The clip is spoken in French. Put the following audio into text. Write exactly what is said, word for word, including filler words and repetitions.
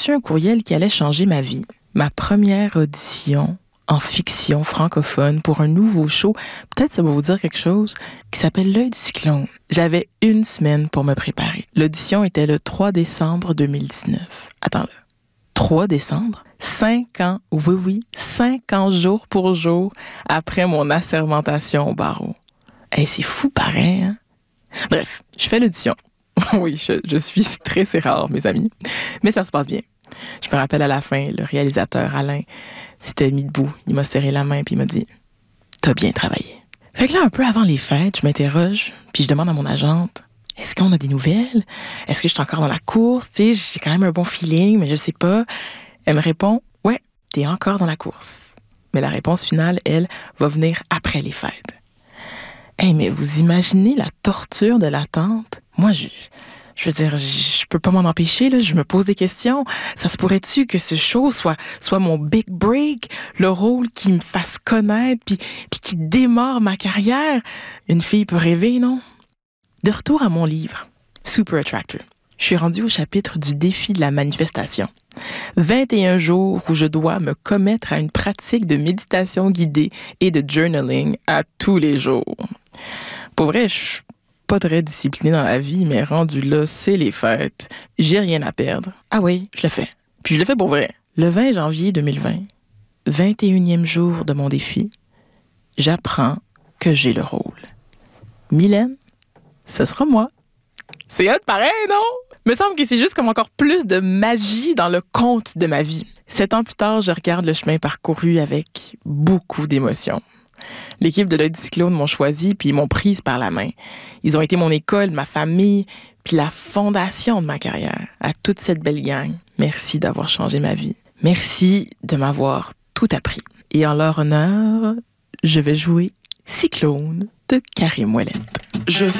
reçu un courriel qui allait changer ma vie. Ma première audition en fiction francophone pour un nouveau show, peut-être ça va vous dire quelque chose, qui s'appelle L'œil du cyclone. J'avais une semaine pour me préparer. L'audition était le trois décembre deux mille dix-neuf. Attends-le. trois décembre? Cinq ans, oui, oui, cinq ans jour pour jour après mon assermentation au barreau. Hey, c'est fou pareil, hein? Bref, je fais l'audition. Oui, je, je suis stressée rare, mes amis. Mais ça se passe bien. Je me rappelle à la fin, le réalisateur Alain s'était mis debout. Il m'a serré la main puis il m'a dit « T'as bien travaillé ». Fait que là, un peu avant les fêtes, je m'interroge puis je demande à mon agente « Est-ce qu'on a des nouvelles? Est-ce que je suis encore dans la course? Tu sais, j'ai quand même un bon feeling, mais je sais pas. » Elle me répond « Ouais, t'es encore dans la course. » Mais la réponse finale, elle, va venir après les fêtes. Hey, mais vous imaginez la torture de l'attente? Moi, je... Je veux dire, je peux pas m'en empêcher, là. Je me pose des questions. Ça se pourrait-tu que ce show soit, soit mon big break, le rôle qui me fasse connaître puis, puis qui démarre ma carrière? Une fille peut rêver, non? De retour à mon livre, Super Attractor. Je suis rendue au chapitre du défi de la manifestation. vingt et un jours où je dois me commettre à une pratique de méditation guidée et de journaling à tous les jours. Pour vrai, je suis pas très disciplinée dans la vie, mais rendu là, c'est les fêtes. J'ai rien à perdre. Ah oui, je le fais. Puis je le fais pour vrai. Le vingt janvier deux mille vingt, vingt et unième jour de mon défi, j'apprends que j'ai le rôle. Mylène, ce sera moi. C'est hot pareil, non? Me semble que c'est juste comme encore plus de magie dans le conte de ma vie. Sept ans plus tard, je regarde le chemin parcouru avec beaucoup d'émotion. L'équipe de l'œil du cyclone m'ont choisi puis ils m'ont prise par la main. Ils ont été mon école, ma famille, puis la fondation de ma carrière. À toute cette belle gang, merci d'avoir changé ma vie. Merci de m'avoir tout appris. Et en leur honneur, je vais jouer Cyclone de Karim Ouellet. Je